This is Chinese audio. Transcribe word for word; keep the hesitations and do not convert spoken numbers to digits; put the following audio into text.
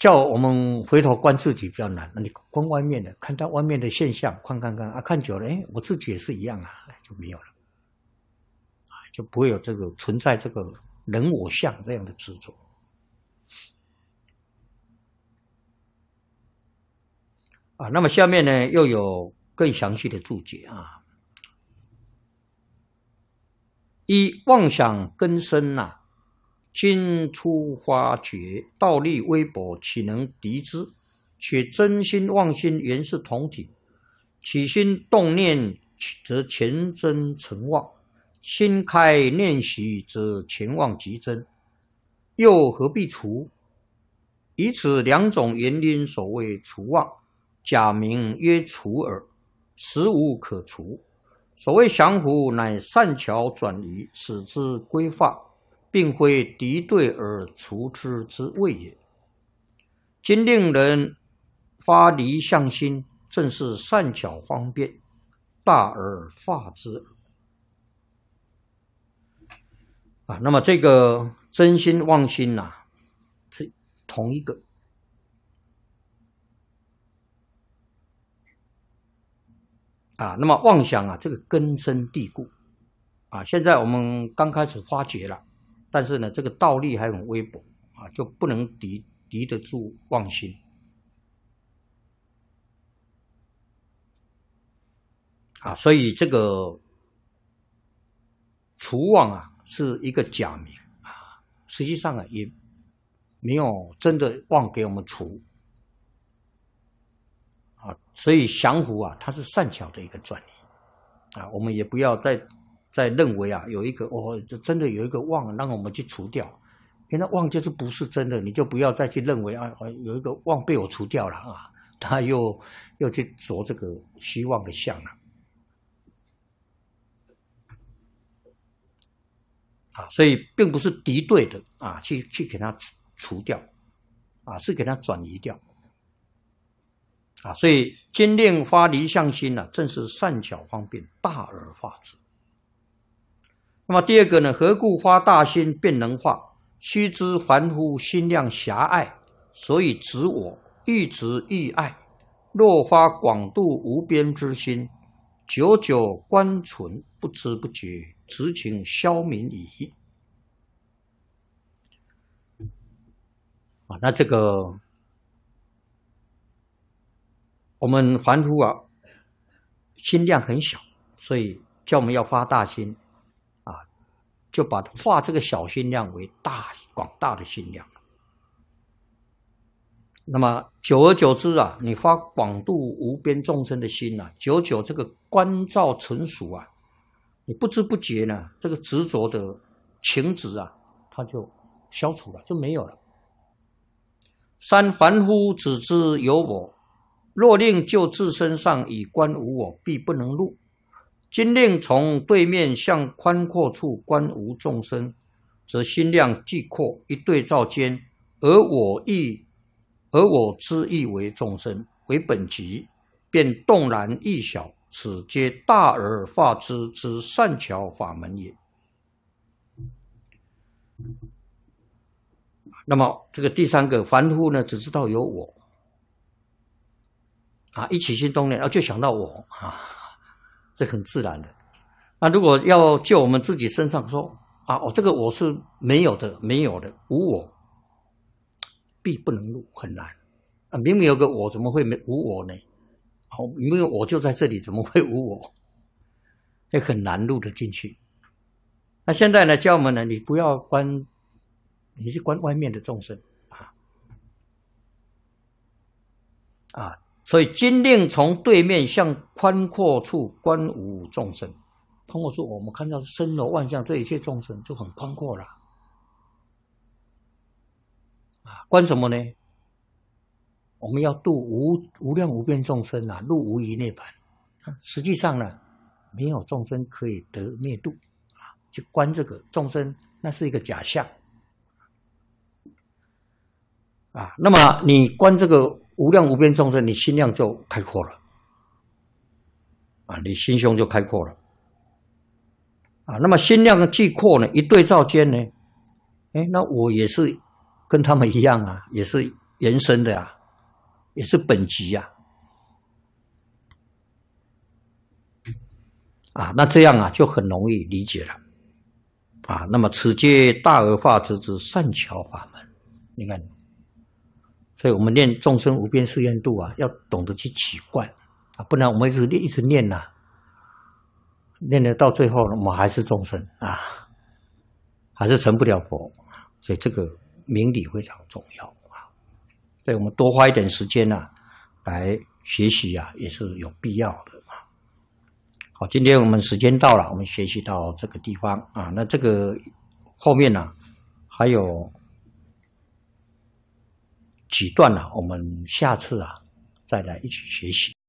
叫我们回头观自己比较难，那你观外面的，看到外面的现象，看看看啊，看久了，哎，我自己也是一样啊，就没有了，就不会有这个存在这个人我相这样的执着。啊，那么下面呢又有更详细的注解啊。一妄想根深呐、啊，今初发觉，道力微薄，岂能敌之？且真心妄心原是同体，起心动念则前真成妄，心开念习则前妄即真，又何必除？以此两种原因，所谓除妄，假名曰除耳，实无可除。所谓降伏，乃善巧转移，使之归化，并非敌对而除之之谓也。今令人发离相心，正是善巧方便，大而化之啊。那么这个真心妄心呐、啊，是同一个。啊，那么妄想啊，这个根深蒂固啊。现在我们刚开始发觉了，但是呢，这个道力还很微薄啊，就不能敌敌得住妄心啊。所以这个除妄啊，是一个假名啊，实际上啊，也没有真的妄给我们除。啊，所以降伏啊，它是善巧的一个转移啊，我们也不要再再认为啊，有一个哦，真的有一个妄让我们去除掉，因为那妄就是不是真的，你就不要再去认为啊，有一个妄被我除掉了啊，他又又去着这个虚妄的相了啊，所以并不是敌对的啊，去去给它除掉啊，是给它转移掉。啊，所以今令发离相心呢、啊，正是善巧方便，大而化之。那么第二个呢，何故发大心便能化？须知凡夫心量狭隘，所以执我，欲执欲爱。若发广度无边之心，久久关存，不知不觉，直情消泯矣。啊，那这个。我们凡夫啊，心量很小，所以叫我们要发大心啊，就把化这个小心量为大广大的心量。那么久而久之啊，你发广度无边众生的心啊，久久这个关照成熟啊，你不知不觉呢，这个执着的情执啊，它就消除了，就没有了。三凡夫只知有我。若令就自身上以观无我，必不能入。今令从对面向宽阔处观无众生，则心量既阔，一对照间，而我亦而我之亦为众生，为本极，便动然亦小，此皆大而化之之善巧法门也。那么这个第三个凡夫呢，只知道有我。啊，一起心动念，啊，就想到我啊，这很自然的。那如果要就我们自己身上说啊，我、哦、这个我是没有的，没有的，无我，必不能入，很难啊。明明有个我，怎么会没无我呢？哦，明明我就在这里，怎么会无我？也很难入得进去。那现在呢，教我们呢，你不要观，你是观外面的众生啊啊。所以今令从对面向宽阔处观无众生，宽阔处我们看到身柔万象，这一切众生就很宽阔了。啊，观什么呢？我们要度无无量无边众生啊，入无余涅槃。实际上呢，没有众生可以得灭度啊，去观这个众生，那是一个假象啊。那么你观这个无量无边众生，你心量就开阔了啊，你心胸就开阔了啊。那么心量既阔呢，一对照间呢，哎，那我也是跟他们一样啊，也是延伸的啊，也是本集呀、啊。啊，那这样啊就很容易理解了啊。那么此皆大而化之之善巧法门，你看，所以我们念众生无边誓愿度啊，要懂得去起观啊，不然我们一直一直念呐、啊，念了到最后我们还是众生啊，还是成不了佛。所以这个明理非常重要啊。所以我们多花一点时间啊，来学习啊，也是有必要的啊。好，今天我们时间到了，我们学习到这个地方啊。那这个后面呢、啊，还有几段呢、啊，我们下次啊再来一起学习。